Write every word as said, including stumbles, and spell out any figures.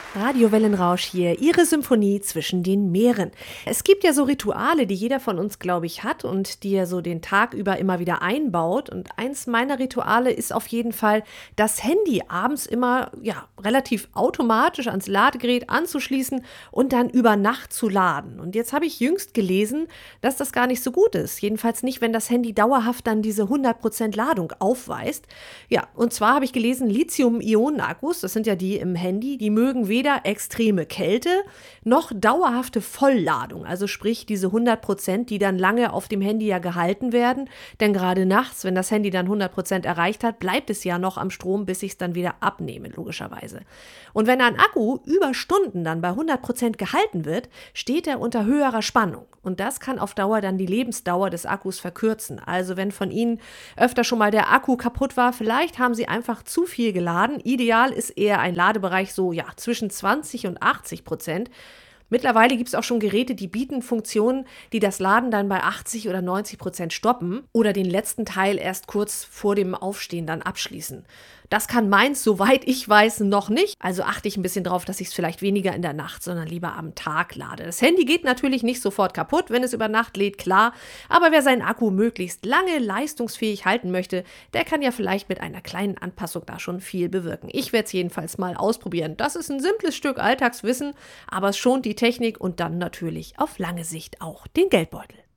Radiowellenrausch hier, Ihre Symphonie zwischen den Meeren. Es gibt ja so Rituale, die jeder von uns, glaube ich, hat und die er so den Tag über immer wieder einbaut. Und eins meiner Rituale ist auf jeden Fall, das Handy abends immer ja, relativ automatisch ans Ladegerät anzuschließen und dann über Nacht zu laden. Und jetzt habe ich jüngst gelesen, dass das gar nicht so gut ist. Jedenfalls nicht, wenn das Handy dauerhaft dann diese hundert Prozent Ladung aufweist. Ja, und zwar habe ich gelesen, Lithium-Ionen-Akkus, das sind ja die im Handy, die mögen weder weder extreme Kälte noch dauerhafte Vollladung, also sprich diese hundert Prozent, die dann lange auf dem Handy ja gehalten werden, denn gerade nachts, wenn das Handy dann hundert Prozent erreicht hat, bleibt es ja noch am Strom, bis ich es dann wieder abnehme, logischerweise. Und wenn ein Akku über Stunden dann bei hundert Prozent gehalten wird, steht er unter höherer Spannung und das kann auf Dauer dann die Lebensdauer des Akkus verkürzen. Also wenn von Ihnen öfter schon mal der Akku kaputt war, vielleicht haben Sie einfach zu viel geladen. Ideal ist eher ein Ladebereich so ja zwischen zwanzig und achtzig Prozent. Mittlerweile gibt es auch schon Geräte, die bieten Funktionen, die das Laden dann bei achtzig oder neunzig Prozent stoppen oder den letzten Teil erst kurz vor dem Aufstehen dann abschließen. Das kann meins, soweit ich weiß, noch nicht. Also achte ich ein bisschen drauf, dass ich es vielleicht weniger in der Nacht, sondern lieber am Tag lade. Das Handy geht natürlich nicht sofort kaputt, wenn es über Nacht lädt, klar. Aber wer seinen Akku möglichst lange leistungsfähig halten möchte, der kann ja vielleicht mit einer kleinen Anpassung da schon viel bewirken. Ich werde es jedenfalls mal ausprobieren. Das ist ein simples Stück Alltagswissen, aber es schont die Technik und dann natürlich auf lange Sicht auch den Geldbeutel.